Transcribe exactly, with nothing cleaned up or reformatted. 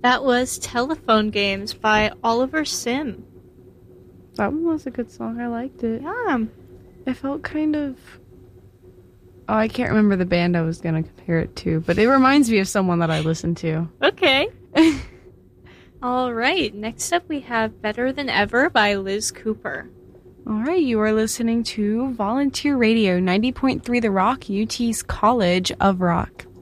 That was Telephone Games by Oliver Sim. That one was a good song. I liked it. Yeah. It felt kind of... Oh, I can't remember the band I was going to compare it to, but it reminds me of someone that I listened to. Okay. All right. Next up, we have Better Than Ever by Liz Cooper. All right. You are listening to Volunteer Radio, ninety point three The Rock, U T's College of Rock.